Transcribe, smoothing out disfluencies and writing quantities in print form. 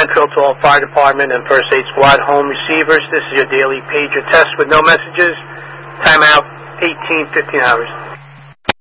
Central to all fire department and first aid squad home receivers. This is your daily pager test with no messages. Timeout 18:15 hours.